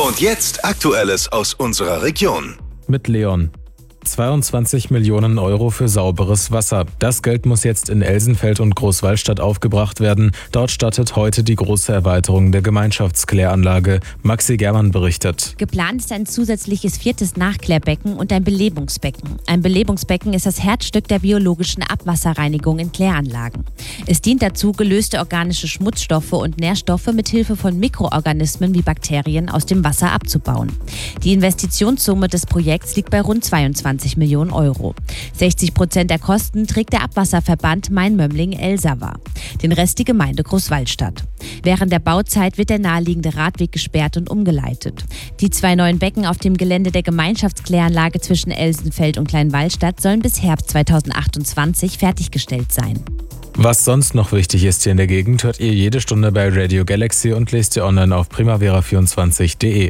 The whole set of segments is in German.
Und jetzt Aktuelles aus unserer Region. Mit Leon. 22 Millionen Euro für sauberes Wasser. Das Geld muss jetzt in Elsenfeld und Großwallstadt aufgebracht werden. Dort startet heute die große Erweiterung der Gemeinschaftskläranlage. Maxi Germann berichtet. Geplant ist ein zusätzliches 4. Nachklärbecken und ein Belebungsbecken. Ein Belebungsbecken ist das Herzstück der biologischen Abwasserreinigung in Kläranlagen. Es dient dazu, gelöste organische Schmutzstoffe und Nährstoffe mit Hilfe von Mikroorganismen wie Bakterien aus dem Wasser abzubauen. Die Investitionssumme des Projekts liegt bei rund 22 Millionen Euro. 60% der Kosten trägt der Abwasserverband Main-Mömmling-Elsawa. Den Rest die Gemeinde Großwallstadt. Während der Bauzeit wird der naheliegende Radweg gesperrt und umgeleitet. Die 2 neuen Becken auf dem Gelände der Gemeinschaftskläranlage zwischen Elsenfeld und Kleinwallstadt sollen bis Herbst 2028 fertiggestellt sein. Was sonst noch wichtig ist hier in der Gegend, hört ihr jede Stunde bei Radio Galaxy und lest ihr online auf primavera24.de.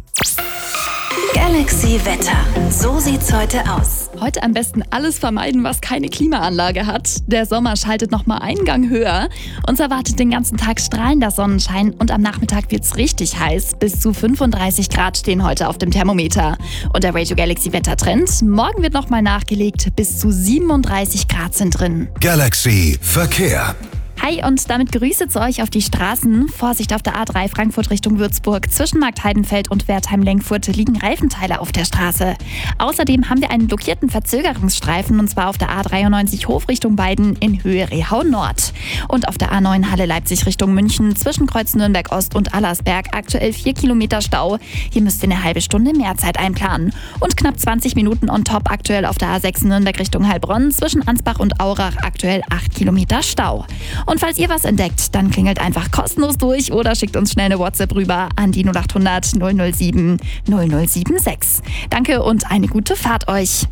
Galaxy Wetter. So sieht's heute aus. Heute am besten alles vermeiden, was keine Klimaanlage hat. Der Sommer schaltet nochmal einen Gang höher. Uns erwartet den ganzen Tag strahlender Sonnenschein und am Nachmittag wird's richtig heiß. Bis zu 35 Grad stehen heute auf dem Thermometer. Und der Radio Galaxy Wettertrend: Morgen wird nochmal nachgelegt. Bis zu 37 Grad sind drin. Galaxy Verkehr. Hi und damit Grüße zu euch auf die Straßen. Vorsicht auf der A3 Frankfurt Richtung Würzburg. Zwischen Marktheidenfeld und Wertheim-Lenkfurt liegen Reifenteile auf der Straße. Außerdem haben wir einen blockierten Verzögerungsstreifen und zwar auf der A93 Hof Richtung Weiden in Höhe Rehau Nord. Und auf der A9 Halle Leipzig Richtung München zwischen Kreuz Nürnberg Ost und Allersberg aktuell 4 Kilometer Stau. Hier müsst ihr eine halbe Stunde mehr Zeit einplanen. Und knapp 20 Minuten on top aktuell auf der A6 Nürnberg Richtung Heilbronn zwischen Ansbach und Aurach aktuell 8 Kilometer Stau. Und falls ihr was entdeckt, dann klingelt einfach kostenlos durch oder schickt uns schnell eine WhatsApp rüber an die 0800 007 0076. Danke und eine gute Fahrt euch.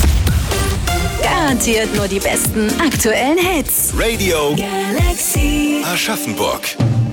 Garantiert nur die besten aktuellen Hits. Radio Galaxy. Aschaffenburg.